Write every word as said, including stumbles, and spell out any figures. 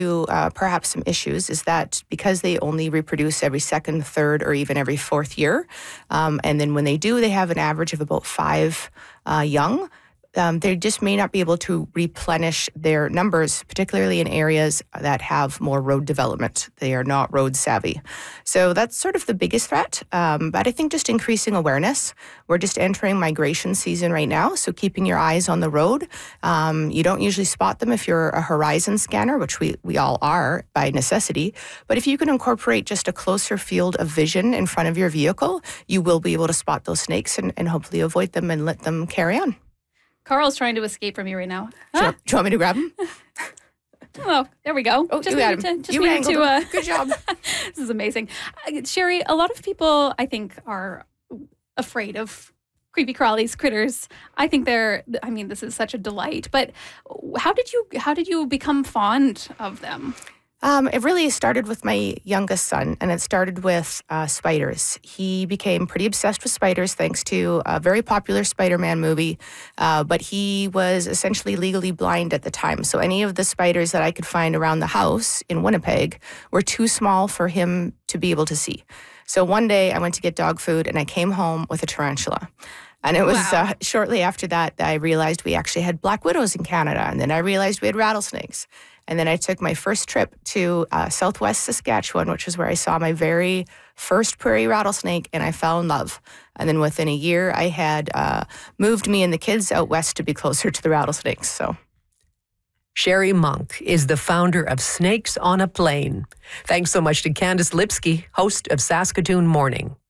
Uh, perhaps some issues is that because they only reproduce every second, third, or even every fourth year, um, and then when they do, they have an average of about five uh, young. Um, they just may not be able to replenish their numbers, particularly in areas that have more road development. They are not road savvy. So that's sort of the biggest threat. Um, but I think just increasing awareness. We're just entering migration season right now, so keeping your eyes on the road. Um, you don't usually spot them if you're a horizon scanner, which we, we all are by necessity. But if you can incorporate just a closer field of vision in front of your vehicle, you will be able to spot those snakes and, and hopefully avoid them and let them carry on. Carl's trying to escape from you right now. Do you, want, do you want me to grab him? Oh, there we go. Oh, just you got him. To, just you wrangled to, uh, him. Good job. This is amazing. Uh, Sherry, a lot of people, I think, are afraid of creepy crawlies, critters. I think they're, I mean, this is such a delight. But how did you, how did you become fond of them? Um, it really started with my youngest son, and it started with uh, spiders. He became pretty obsessed with spiders thanks to a very popular Spider-Man movie, uh, but he was essentially legally blind at the time. So any of the spiders that I could find around the house in Winnipeg were too small for him to be able to see. So one day I went to get dog food, and I came home with a tarantula. And it was Wow. uh, shortly after that that I realized we actually had black widows in Canada. And then I realized we had rattlesnakes. And then I took my first trip to uh, southwest Saskatchewan, which is where I saw my very first prairie rattlesnake, and I fell in love. And then within a year, I had uh, moved me and the kids out west to be closer to the rattlesnakes. So, Sherry Monk is the founder of Snakes on a Plane. Thanks so much to Candice Lipsky, host of Saskatoon Morning.